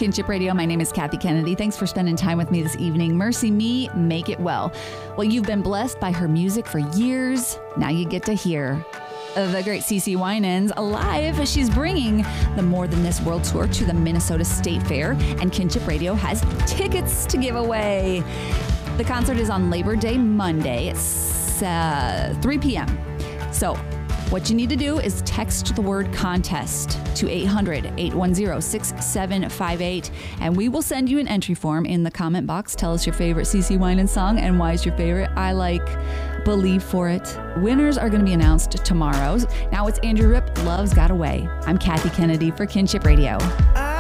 Kinship Radio. My name is Kathy Kennedy. Thanks for spending time with me this evening. Mercy Me, Make It Well. Well, you've been blessed by her music for years. Now you get to hear the great CeCe Winans live. She's bringing the More Than This World Tour to the Minnesota State Fair, and Kinship Radio has tickets to give away. The concert is on Labor Day Monday. It's 3 p.m. So what you need to do is text the word contest to 800-810-6758, and we will send you an entry form in the comment box. Tell us your favorite CeCe Winans song and why is your favorite. I like Believe for It. Winners are going to be announced tomorrow. Now it's Andrew Ripp, Love's Got Away. I'm Kathy Kennedy for Kinship Radio.